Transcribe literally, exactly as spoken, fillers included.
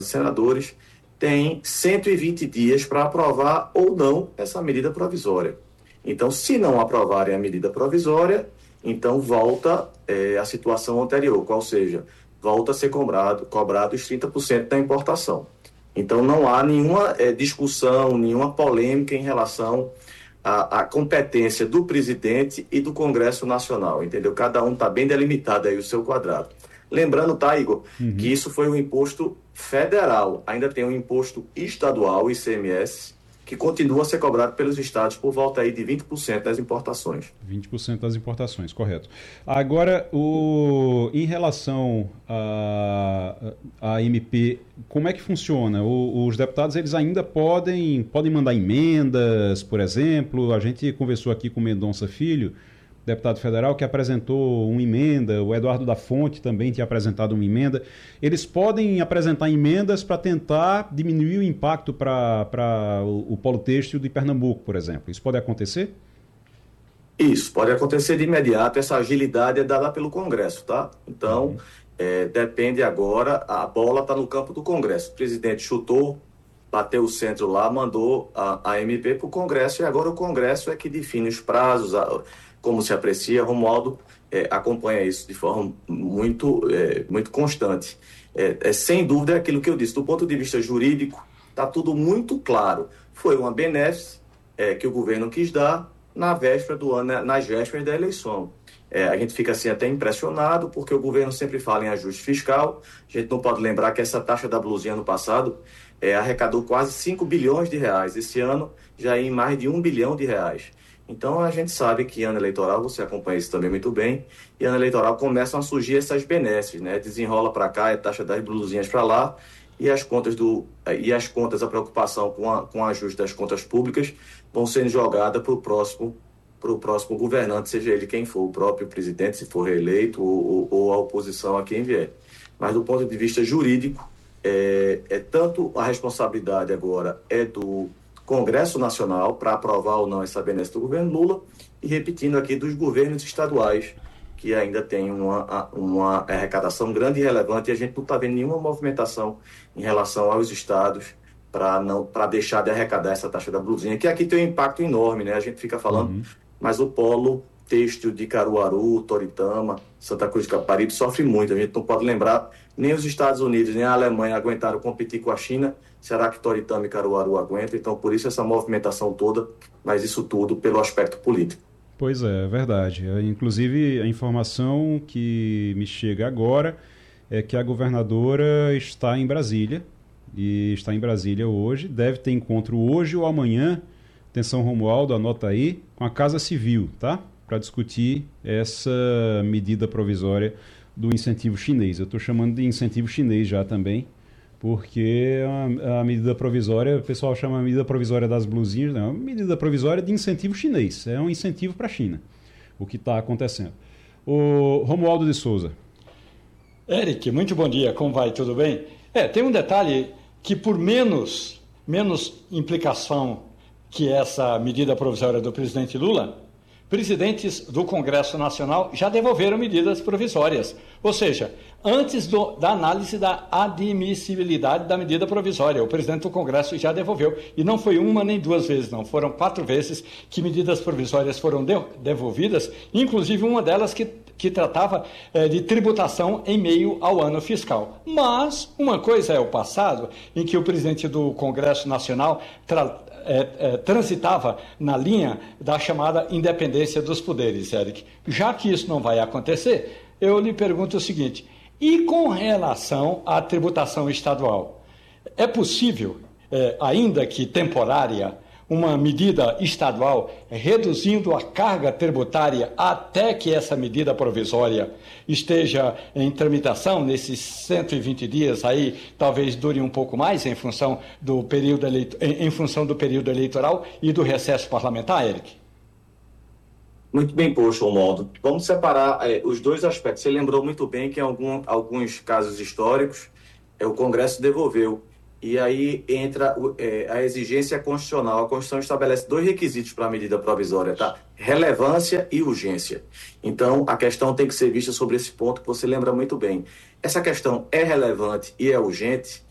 e senadores têm cento e vinte dias para aprovar ou não essa medida provisória. Então, se não aprovarem a medida provisória, então volta é, a situação anterior, qual seja, volta a ser cobrado, cobrado os trinta por cento da importação. Então, não há nenhuma é, discussão, nenhuma polêmica em relação à, à competência do presidente e do Congresso Nacional, entendeu? Cada um está bem delimitado aí o seu quadrado. Lembrando, tá, Igor, uhum. que isso foi um imposto federal, ainda tem um imposto estadual, I C M S, que continua a ser cobrado pelos estados por volta aí de vinte por cento das importações. vinte por cento das importações, correto. Agora, o, em relação à a, a M P, como é que funciona? O, os deputados eles ainda podem, podem mandar emendas, por exemplo. A gente conversou aqui com o Mendonça Filho, deputado federal, que apresentou uma emenda, o Eduardo da Fonte também tinha apresentado uma emenda. Eles podem apresentar emendas para tentar diminuir o impacto para o, o polo têxtil de Pernambuco, por exemplo. Isso pode acontecer? Isso, pode acontecer de imediato. Essa agilidade é dada pelo Congresso, tá? Então, uhum. é, depende agora, a bola está no campo do Congresso. O presidente chutou, bateu o centro lá, mandou a, a M P para o Congresso, e agora o Congresso é que define os prazos, a, como se aprecia. Romualdo é, acompanha isso de forma muito, é, muito constante. É, é, sem dúvida é aquilo que eu disse, do ponto de vista jurídico, está tudo muito claro. Foi uma benesse é, que o governo quis dar na véspera do ano, nas vésperas da eleição. É, a gente fica assim até impressionado, porque o governo sempre fala em ajuste fiscal. A gente não pode lembrar que essa taxa da blusinha no passado é, arrecadou quase cinco bilhões de reais. Esse ano já é em mais de um bilhão de reais. Então, a gente sabe que ano eleitoral, você acompanha isso também muito bem, e ano eleitoral começam a surgir essas benesses, né? Desenrola para cá, é taxa das blusinhas para lá, e as contas, do, e as contas, a preocupação com, a, com o ajuste das contas públicas vão sendo jogadas para o próximo, pro próximo governante, seja ele quem for, o próprio presidente, se for reeleito, ou, ou, ou a oposição a quem vier. Mas, do ponto de vista jurídico, é, é tanto a responsabilidade agora é do Congresso Nacional para aprovar ou não essa benesse do governo Lula, e repetindo aqui dos governos estaduais, que ainda tem uma, uma arrecadação grande e relevante, e a gente não está vendo nenhuma movimentação em relação aos estados para não para deixar de arrecadar essa taxa da blusinha, que aqui tem um impacto enorme, né? A gente fica falando, uhum. mas o polo têxtil de Caruaru, Toritama, Santa Cruz de Caparibe sofre muito. A gente não pode lembrar, nem os Estados Unidos, nem a Alemanha aguentaram competir com a China. Será que Toritama e Caruaru aguentam? Então, por isso essa movimentação toda, mas isso tudo pelo aspecto político. Pois é, é verdade. Inclusive, a informação que me chega agora é que a governadora está em Brasília, e está em Brasília hoje, deve ter encontro hoje ou amanhã, atenção Romualdo, anota aí, com a Casa Civil, tá? Para discutir essa medida provisória do incentivo chinês. Eu estou chamando de incentivo chinês já também, porque a, a medida provisória, o pessoal chama a medida provisória das blusinhas, não, é uma medida provisória de incentivo chinês, é um incentivo para a China, o que está acontecendo. O Romualdo de Souza. Eric, muito bom dia, como vai? Tudo bem? É, tem um detalhe que por menos, menos implicação que essa medida provisória do presidente Lula, presidentes do Congresso Nacional já devolveram medidas provisórias. Ou seja, antes do, da análise da admissibilidade da medida provisória, o presidente do Congresso já devolveu. E não foi uma nem duas vezes, não. Foram quatro vezes que medidas provisórias foram de, devolvidas, inclusive uma delas que, que tratava eh, de tributação em meio ao ano fiscal. Mas uma coisa é o passado, em que o presidente do Congresso Nacional tra, É, é, transitava na linha da chamada independência dos poderes, Eric. Já que isso não vai acontecer, eu lhe pergunto o seguinte: e com relação à tributação estadual? É possível, é, ainda que temporária, uma medida estadual reduzindo a carga tributária até que essa medida provisória esteja em tramitação nesses cento e vinte dias, aí talvez dure um pouco mais em função do período, eleito, em, em função do período eleitoral e do recesso parlamentar, Eric? Muito bem posto, Romualdo. Vamos separar é, os dois aspectos. Você lembrou muito bem que em algum, alguns casos históricos é, o Congresso devolveu. E aí entra é, a exigência constitucional. A Constituição estabelece dois requisitos para a medida provisória, tá? Relevância e urgência. Então, a questão tem que ser vista sobre esse ponto que você lembra muito bem. Essa questão é relevante e é urgente